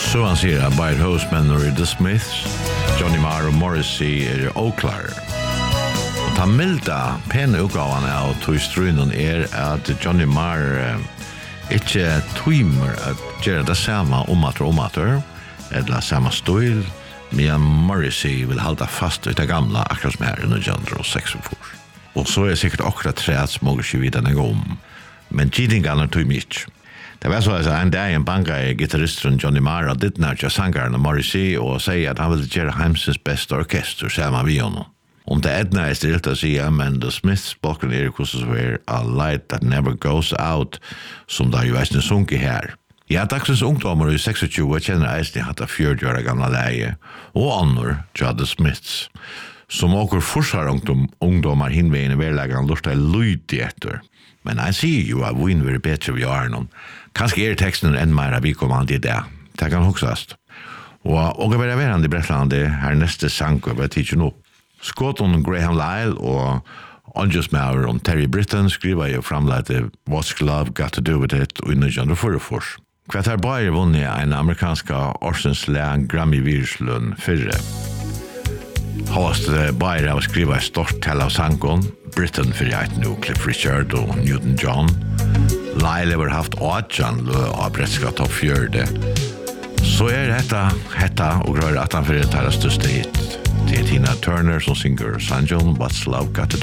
Så han sier at Bite Hoseman og The Smiths, Johnny Marr og Morrissey oklar. Og ta milda, pene utgavan av Toystrunen at Johnny Marr ikke tøymer at gjøre det samme omater, eller samme stil, men Morrissey vil halda fast i det gamla akkurat som her i 1946. Og så sikkert akkurat træt småger ikke vidt denne gang, men gidingarna tøymer ikke. Det var så at en dag en banka gitarristen Johnny Marr og dittnar til sangaren Morrissey og sier at han ville gjøre heimsens beste orkester sammen med honom. Om det edna stilt å si, men The Smiths boken hvordan så A Light That Never Goes Out, som da jo eisne sunket her. Ja, dagsens ungdommer i 26 kjenner eisne hatt av 40 gamla leie, og andre til The Smiths, som åker forsvar ungdommer hinvegin i verleggen lort er lydig etter. Men jeg sier jo at vi er bedre vi har noen. Kanskje teksten enn mer vi kommer an til det. Det kan huksast. Og jeg vil være i Brettlande her neste sang og jeg tidser nå. Skåton Graham Lyle og Angus Maurer om Terry Britton skriver jo framleite What's Love Got To Do With It og 1944. Hva tar bare vunnet en amerikanska Orsens-Lean Grammy-virslønn fyrre. Hast bare av skriva et stort tell av sangen, Britain for jeg nå, Cliff Richard og Newton John. Lyle har haft 8 av bretska topp 4. Så hetta og grøyre at han for det største hit. Det Tina Turner som synger St. John, What's Love Got To